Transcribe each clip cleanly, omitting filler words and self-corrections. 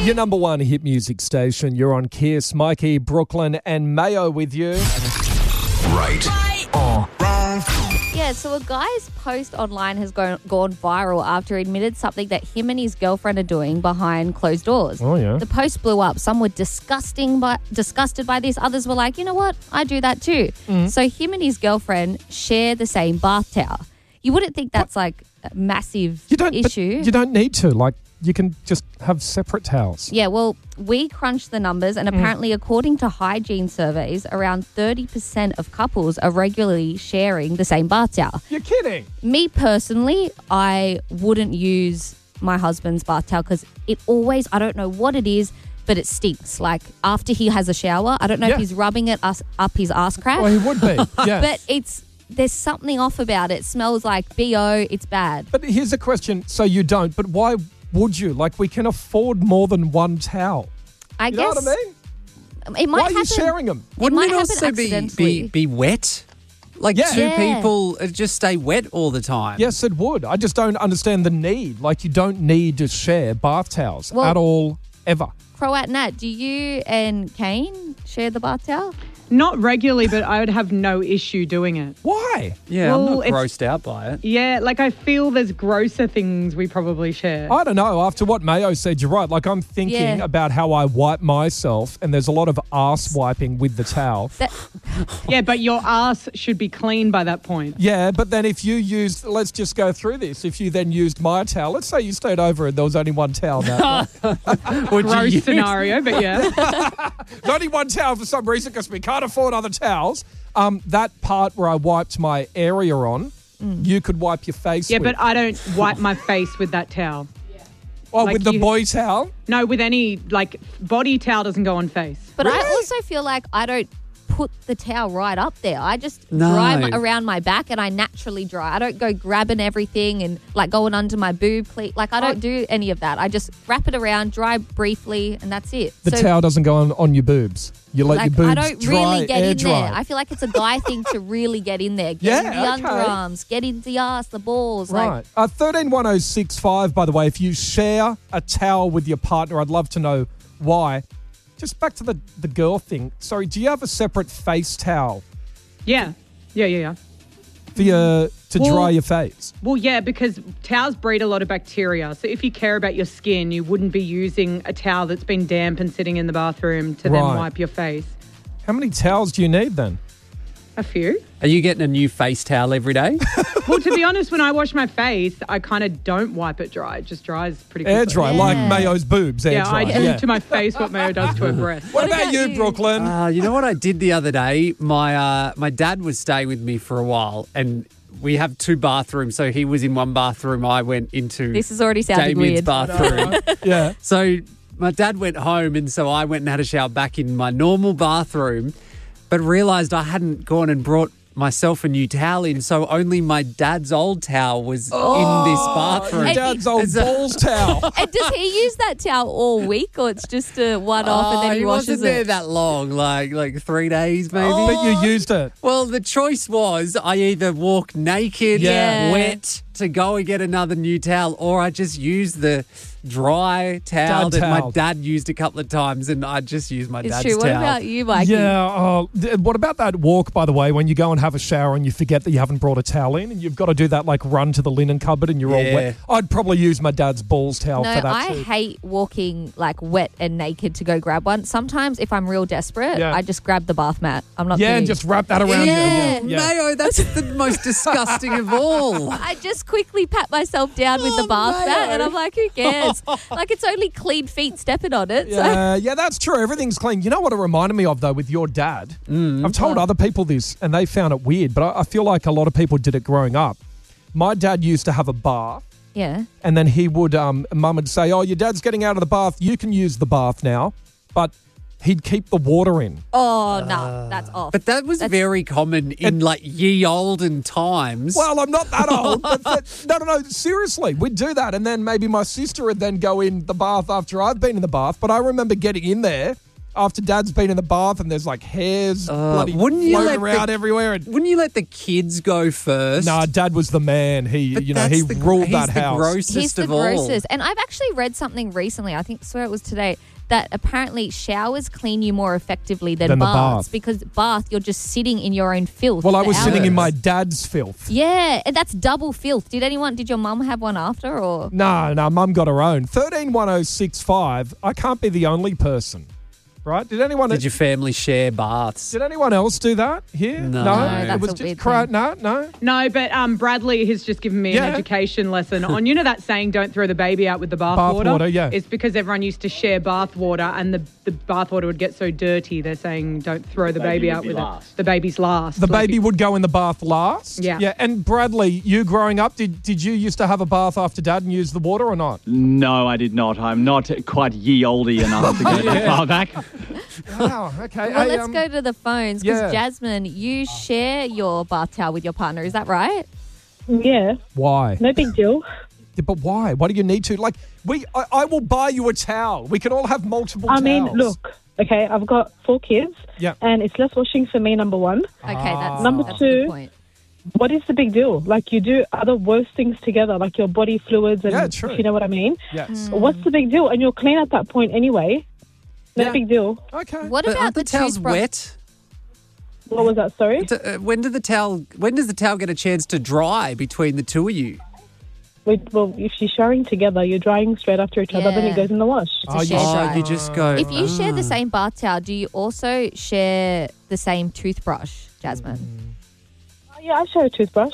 Your number one hit music station. You're on Kiss. Mikey, Brooklyn and Mayo with you. Right or wrong? Yeah, so a guy's post online has gone viral after he admitted something that him and his girlfriend are doing behind closed doors. Oh, yeah. The post blew up. Some were disgusted by this. Others were like, you know what? I do that too. So him and his girlfriend share the same bath towel. You wouldn't think that's like a massive issue. But you don't need to. Like, you can just have separate towels. Yeah, well, we crunched the numbers and apparently according to hygiene surveys, around 30% of couples are regularly sharing the same bath towel. You're kidding. Me personally, I wouldn't use my husband's bath towel because it always, I don't know what it is, but it stinks. Like after he has a shower, I don't know if he's rubbing it up his ass crack. Well, he would be, yeah. But there's something off about it. It smells like BO, it's bad. But here's a question. So you don't, but why would you? Like, we can afford more than one towel. I You guess know what I mean? it might Why are you happen. sharing them? Wouldn't might it happen also accidentally. be wet? Like Yeah. two Yeah. people just stay wet all the time. Yes, it would. I just don't understand the need. Like, you don't need to share bath towels Well- at all, ever. Croat Nat, do you and Kane share the bath towel? Not regularly, but I would have no issue doing it. Why? Yeah, I'm Well, not it's- grossed out by it. Yeah, like I feel there's grosser things we probably share. I don't know. After what Mayo said, you're right. Like, I'm thinking Yeah. about how I wipe myself, and there's a lot of arse wiping with the towel. Yeah, but your ass should be clean by that point. Yeah, but then if you used, let's just go through this. If you then used my towel, let's say you stayed over and there was only one towel now. Would you Gross use- scenario, but yeah. There's only one towel for some reason because we can't afford other towels. That part where I wiped my area on, you could wipe your face Yeah, with. but I don't wipe my face with that towel. Oh, like with the you- boy towel? No, with any, like, body towel doesn't go on face. But I Really? also feel like I don't put the towel right up there. I just No. dry around my back and I naturally dry. I don't go grabbing everything and like going under my boob pleat. Like I don't do any of that. I just wrap it around, dry briefly, and that's it. The towel doesn't go on your boobs. You let like, your boobs I don't dry, really get air in dry. there. I feel like it's a guy thing to really get in there. Get Yeah, in the okay. underarms, get into the ass, the balls. Right. 131065, by the way, if you share a towel with your partner, I'd love to know why. Just back to the girl thing. Sorry, do you have a separate face towel Yeah. Yeah. for your to Well- dry your face? Well, yeah, because towels breed a lot of bacteria. So if you care about your skin, you wouldn't be using a towel that's been damp and sitting in the bathroom to Right. then wipe your face. How many towels do you need then? A few. Are you getting a new face towel every day? Well, to be honest, when I wash my face, I kind of don't wipe it dry. It just dries pretty quickly. Air dry, Yeah. like Mayo's boobs, air Yeah, dry. I do to my face what Mayo does to her breast. What about about you, you? Brooklyn? You know what I did the other day? My dad was staying with me for a while, and we have two bathrooms. So he was in one bathroom. I went into This is already sounding Damien's weird. bathroom. Yeah. So my dad went home, and so I went and had a shower back in my normal bathroom, but realised I hadn't gone and brought myself a new towel in, so only my dad's old towel was in this bathroom. Your dad's old It's a- balls towel. And does he use that towel all week or it's just a one-off and then he washes wasn't there it? that long, like 3 days maybe. But you used it. Well, the choice was I either walk naked, Yeah. wet, to go and get another new towel, or I just use the dry towel Dad that my towel. dad used a couple of times, and I just use my It's dad's true. towel. What about you, Mikey? Yeah. What about that walk, by the way, when you go and have a shower and you forget that you haven't brought a towel in and you've got to do that, like, run to the linen cupboard and you're all Yeah. wet? I'd probably use my dad's balls towel No, for that I too. hate walking like wet and naked to go grab one. Sometimes if I'm real desperate, Yeah. I just grab the bath mat. I'm not Yeah, kidding. and just wrap that around Yeah, you. Yeah. Mayo, that's the most disgusting of all. I just quickly pat myself down with the bath mat and I'm like, who cares? Like it's only clean feet stepping on it. So. Yeah, that's true. Everything's clean. You know what it reminded me of, though, with your dad? I've told other people this, and they found it weird, but I feel like a lot of people did it growing up. My dad used to have a bath, Yeah. and then he would, Mum would say, "Oh, your dad's getting out of the bath. You can use the bath now," but he'd keep the water in. Oh, no, that's off. But that was very common in like ye olden times. Well, I'm not that old, but no, seriously, we'd do that, and then maybe my sister would then go in the bath after I've been in the bath. But I remember getting in there after Dad's been in the bath and there's like hairs bloody floating around everywhere. And Wouldn't you let the kids go first? nah, Dad was the man. He But he that's the- ruled he's that the house. grossest He's the of all. grossest. And I've actually read something recently, I swear it was today, that apparently showers clean you more effectively than Than the baths. bath. Because bath, you're just sitting in your own filth. Well, I for was sitting in hours. my dad's filth. Yeah, and that's double filth. Did your mum have one after or? No, Mum got her own. 131065. I can't be the only person, right? Did anyone? Did your family share baths? Did anyone else do that here? No. No, it that's was a just weird thing. No. No, but Bradley has just given me Yeah. an education lesson on, that saying, don't throw the baby out with the bath Bath water? water, yeah. It's because everyone used to share bath water and the bath water would get so dirty. They're saying don't throw the baby out with it. The baby's last. The baby would go in the bath last. Yeah. Yeah. And Bradley, you growing up, did you used to have a bath after Dad and use the water or not? No, I did not. I'm not quite ye olde enough to go that far back. Wow. Okay. Well, Hey, let's go to the phones because yeah. Jasmine, you share your bath towel with your partner. Is that right? Yeah, Why? no big deal. Yeah, but why? Why do you need to? Like, I will buy you a towel. We can all have multiple I towels. mean, look, okay, I've got 4 kids, Yeah. and it's less washing for me, number one. Okay, that's Number that's a good two. point. What is the big deal? Like, you do other worse things together, like your body fluids and Yeah, true. if you know what I mean. Yes. What's the big deal? And you're clean at that point anyway. No Yeah. big deal. Okay. What But about aren't the towels toothbrush? wet? What was that, sorry? When does the towel get a chance to dry between the two of you? Well, if you're showering together, you're drying straight after each other, then Yeah. it goes in the wash. It's a share dry. You just go. If you share the same bath towel, do you also share the same toothbrush, Jasmine? Oh, yeah, I share a toothbrush.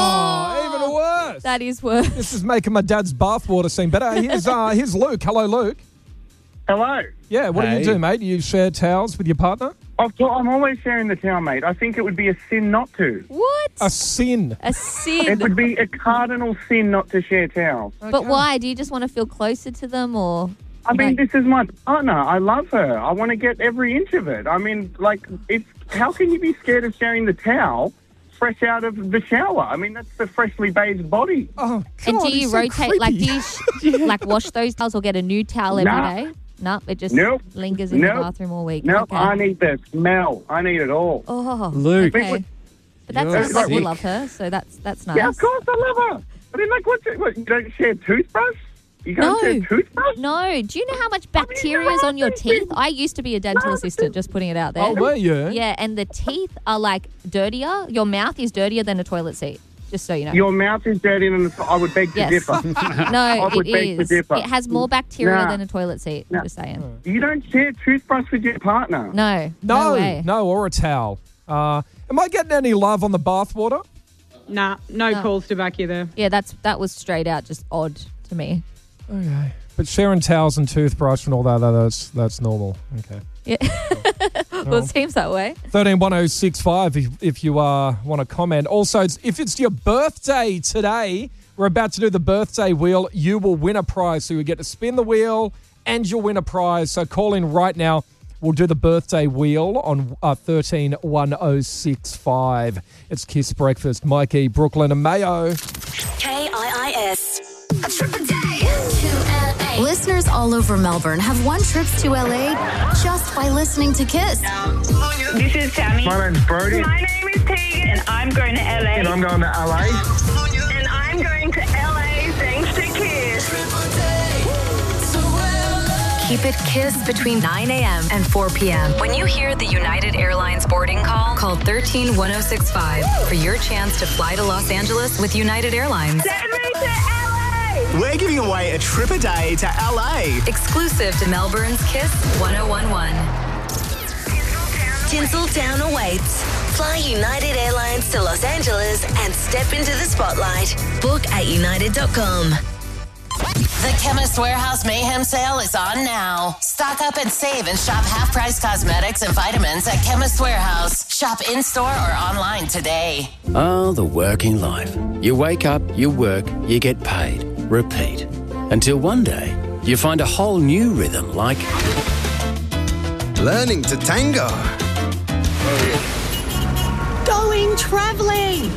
Oh, even worse. That is worse. This is making my dad's bathwater seem better. Here's Luke. Hello, Luke. Hello. Yeah, what do you Hey. do, mate? Do you share towels with your partner? I'm always sharing the towel, mate. I think it would be a sin not to. What? A sin. A It sin. would be a cardinal sin not to share towels. But why? Do you just want to feel closer to them or? I mean, Like- this is my partner. I love her. I want to get every inch of it. I mean, how can you be scared of sharing the towel fresh out of the shower? I mean, that's the freshly bathed body. Oh, God. And do you he's so rotate, like, creepy. do you like wash those towels or get a new towel every Nah. day? No, it just Nope. lingers in the Nope. bathroom all week. No, Okay. I need the smell. I need it all. Oh, Luke. okay. But that You're sounds like you sick. love her, so that's nice. Yeah, of course I love her. I mean, what, you don't share toothbrush? You can't No. share toothbrush? No, do you know how much bacteria is on your teeth? I used to be a dental assistant, just putting it out there. Oh, were you? Yeah, and the teeth are like dirtier. Your mouth is dirtier than a toilet seat, just so you know. Your mouth is dirty, and I would beg to Yes. differ. No, would it beg to is. differ. It has more bacteria Nah. than a toilet seat. Nah. Just saying. You don't share toothbrush with your partner. No, no way. No, or a towel. Am I getting any love on the bathwater? Nah, no calls to back you there. Yeah, that was straight out just odd to me. Okay. But sharing towels and toothbrush and all that's normal. Okay. Yeah. Well, it seems that way. 131065 if you want to comment. Also, if it's your birthday today, we're about to do the birthday wheel. You will win a prize. So you get to spin the wheel and you'll win a prize. So call in right now. We'll do the birthday wheel on 131065. It's Kiss Breakfast. Mikey, Brooklyn and Mayo. KIIS. A trip a day to LA. Listeners all over Melbourne have won trips to LA just by listening to Kiss. This is Tammy. My name's Brody. My name is Tegan. And I'm going to LA. And I'm going to LA. And I'm going to LA thanks to Kiss. Keep it Kiss between 9 a.m. and 4 p.m. When you hear the United Airlines boarding call, call 131065 for your chance to fly to Los Angeles with United Airlines. Send me to LA. We're giving away a trip a day to LA. Exclusive to Melbourne's Kiss 1011. Tinseltown awaits. Fly United Airlines to Los Angeles and step into the spotlight. Book at united.com. The Chemist Warehouse Mayhem Sale is on now. Stock up and save and shop half-price cosmetics and vitamins at Chemist Warehouse. Shop in-store or online today. Oh, the working life. You wake up, you work, you get paid. Repeat. Until one day, you find a whole new rhythm like... Learning to tango. Going travelling.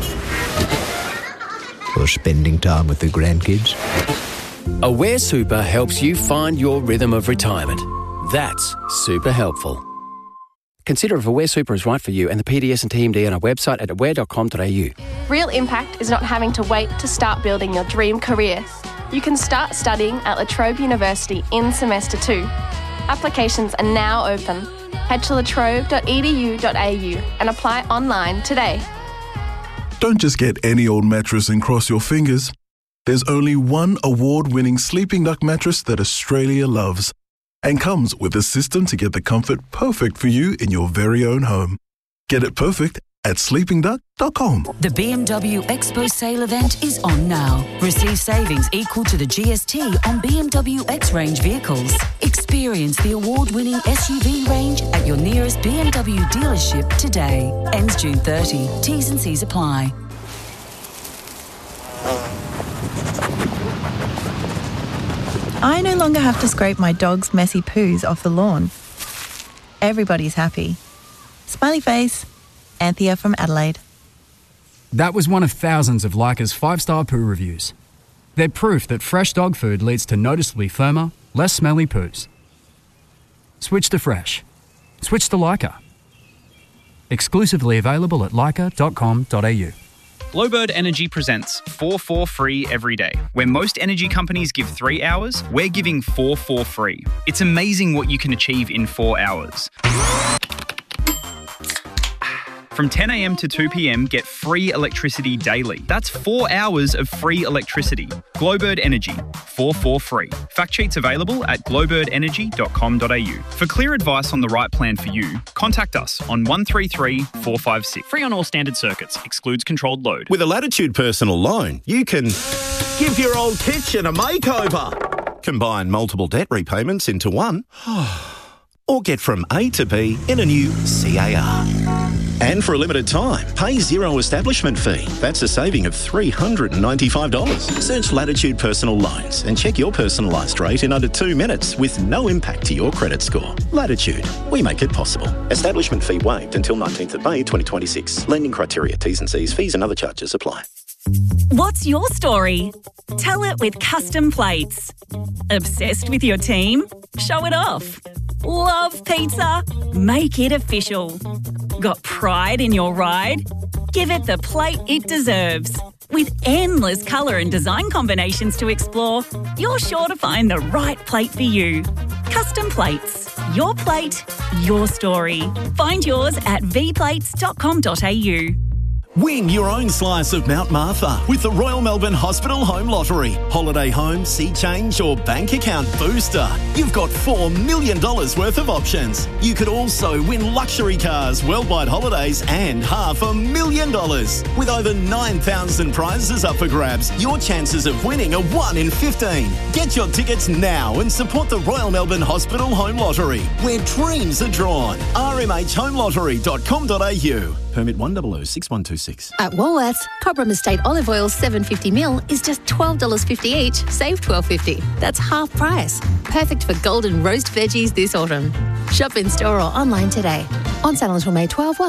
Or spending time with the grandkids. Aware Super helps you find your rhythm of retirement. That's super helpful. Consider if Aware Super is right for you and the PDS and TMD on our website at aware.com.au. Real impact is not having to wait to start building your dream career. You can start studying at La Trobe University in semester 2. Applications are now open. Head to latrobe.edu.au and apply online today. Don't just get any old mattress and cross your fingers. There's only one award-winning Sleeping Duck mattress that Australia loves and comes with a system to get the comfort perfect for you in your very own home. Get it perfect at sleepingduck.com. The BMW Expo sale event is on now. Receive savings equal to the GST on BMW X-Range vehicles. Experience the award-winning SUV range at your nearest BMW dealership today. Ends June 30. T's and C's apply. I no longer have to scrape my dog's messy poos off the lawn. Everybody's happy. Smiley face. Anthea from Adelaide. That was one of thousands of Leica's 5-star poo reviews. They're proof that fresh dog food leads to noticeably firmer, less smelly poos. Switch to fresh. Switch to Leica. Exclusively available at leica.com.au. Glowbird Energy presents 4 for free every day. Where most energy companies give 3 hours, we're giving 4 for free. It's amazing what you can achieve in 4 hours. From 10 a.m. to 2 p.m, get free electricity daily. That's 4 hours of free electricity. Glowbird Energy, 4 for free. Fact sheets available at glowbirdenergy.com.au. For clear advice on the right plan for you, contact us on 133 456. Free on all standard circuits. Excludes controlled load. With a Latitude personal loan, you can give your old kitchen a makeover, combine multiple debt repayments into one, or get from A to B in a new CAR. And for a limited time, pay zero establishment fee. That's a saving of $395. Search Latitude Personal Loans and check your personalised rate in under 2 minutes with no impact to your credit score. Latitude, we make it possible. Establishment fee waived until 19th of May 2026. Lending criteria, T's and C's, fees and other charges apply. What's your story? Tell it with Custom Plates. Obsessed with your team? Show it off. Love pizza? Make it official. Got pride in your ride? Give it the plate it deserves. With endless colour and design combinations to explore, you're sure to find the right plate for you. Custom Plates. Your plate, your story. Find yours at vplates.com.au. Win your own slice of Mount Martha with the Royal Melbourne Hospital Home Lottery. Holiday home, sea change or bank account booster. You've got $4 million worth of options. You could also win luxury cars, Worldwide Holidays and $500,000. With over 9,000 prizes up for grabs, your chances of winning are 1 in 15. Get your tickets now and support the Royal Melbourne Hospital Home Lottery, where dreams are drawn. rmhhomelottery.com.au. Permit 1006126. At Woolworths, Cobram Estate Olive Oil 750ml is just $12.50 each. Save $12.50. That's half price. Perfect for golden roast veggies this autumn. Shop in store or online today. On sale until May 12.